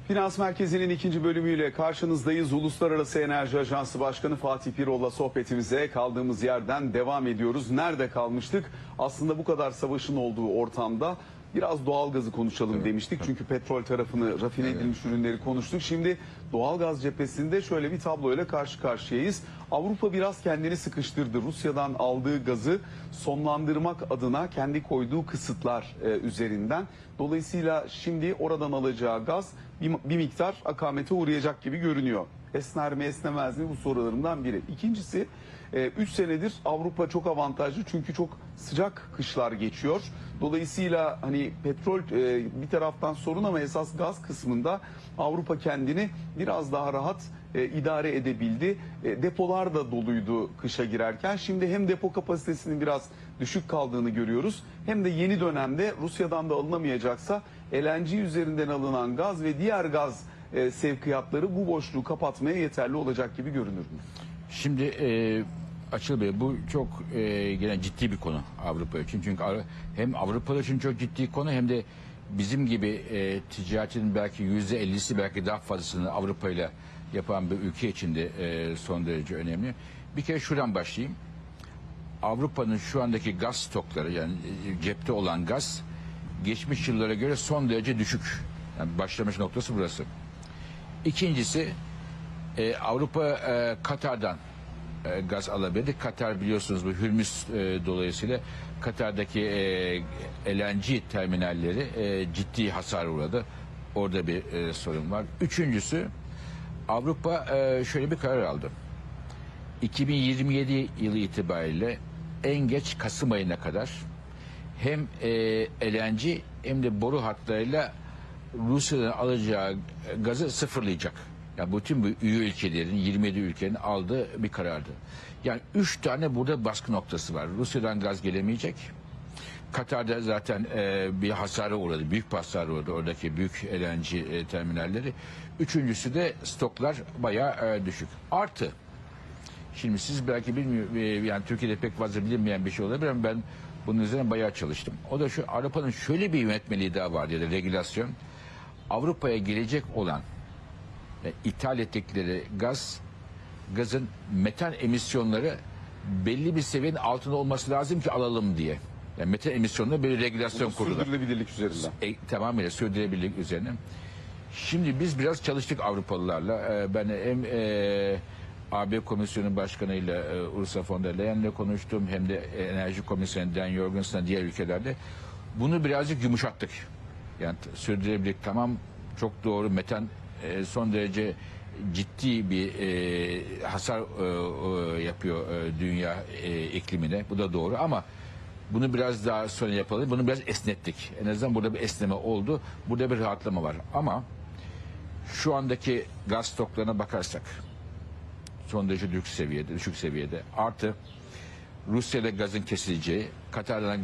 Finans Merkezi'nin ikinci bölümüyle karşınızdayız. Uluslararası Enerji Ajansı Başkanı Fatih Birol'la sohbetimize kaldığımız yerden devam ediyoruz. Nerede kalmıştık? Aslında bu kadar savaşın olduğu ortamda biraz doğalgazı konuşalım demiştik. Çünkü petrol tarafını, rafine edilmiş ürünleri konuştuk. Şimdi doğalgaz cephesinde şöyle bir tabloyla karşı karşıyayız. Avrupa biraz kendini sıkıştırdı. Rusya'dan aldığı gazı sonlandırmak adına kendi koyduğu kısıtlar üzerinden. Dolayısıyla şimdi oradan alacağı gaz bir miktar akamete uğrayacak gibi görünüyor. Esner mi esnemez mi bu sorularımdan biri. İkincisi 3 senedir Avrupa çok avantajlı çünkü çok sıcak kışlar geçiyor. Dolayısıyla hani petrol bir taraftan sorun ama esas gaz kısmında Avrupa kendini biraz daha rahat idare edebildi. Depolar da doluydu kışa girerken. Şimdi hem depo kapasitesinin biraz düşük kaldığını görüyoruz hem de yeni dönemde Rusya'dan da alınamayacaksa LNG üzerinden alınan gaz ve diğer gaz sevkiyatları bu boşluğu kapatmaya yeterli olacak gibi görünür. Şimdi Açıl Bey, bu çok gene ciddi bir konu Avrupa için. Çünkü hem Avrupa için çok ciddi konu hem de bizim gibi ticaretin belki %50'si belki daha fazlasını Avrupa ile yapan bir ülke için de son derece önemli. Bir kere şuradan başlayayım. Avrupa'nın şu andaki gaz stokları, yani cepte olan gaz geçmiş yıllara göre son derece düşük. Yani başlamış noktası burası. İkincisi Avrupa Katar'dan gaz alabildi. Katar biliyorsunuz bu Hürmüz dolayısıyla Katar'daki LNG terminalleri ciddi hasar uğradı. Orada bir sorun var. Üçüncüsü Avrupa şöyle bir karar aldı. 2027 yılı itibariyle en geç Kasım ayına kadar hem LNG hem de boru hatlarıyla Rusya'dan alacağı gazı sıfırlayacak. Yani bütün bu üye ülkelerin, 27 ülkenin aldığı bir karardı. Yani 3 tane burada baskı noktası var. Rusya'dan gaz gelemeyecek. Katar'da zaten bir hasara uğradı, büyük bir hasara uğradı oradaki büyük LNG terminalleri. Üçüncüsü de stoklar bayağı düşük. Artı, şimdi siz belki bilmiyor, yani Türkiye'de pek fazla bilinmeyen bir şey olabilir ama ben bunun üzerine bayağı çalıştım. O da şu: Avrupa'nın şöyle bir yönetmeliği daha var ya da regülasyon. Avrupa'ya gelecek olan ithal ettikleri gazın metan emisyonları belli bir seviyenin altında olması lazım ki alalım diye. Yani metan emisyonları bir regülasyon kurdular. Sürdürülebilirlik üzerinden. Tamamıyla sürdürülebilirlik üzerine. Şimdi biz biraz çalıştık Avrupalılarla. Ben hem AB Komisyonu Başkanı'yla Ursula von der Leyen'le konuştum, hem de Enerji Komisyonu Dan Jorgensen'la diğer ülkelerde. Bunu birazcık yumuşattık. Yani sürdürülebilirlik tamam, çok doğru, metan son derece ciddi bir hasar yapıyor dünya iklimine. Bu da doğru ama bunu biraz daha sonra yapalım. Bunu biraz esnettik. En azından burada bir esneme oldu. Burada bir rahatlama var. Ama şu andaki gaz stoklarına bakarsak son derece düşük seviyede. Artı Rusya'da gazın kesileceği, Katar'dan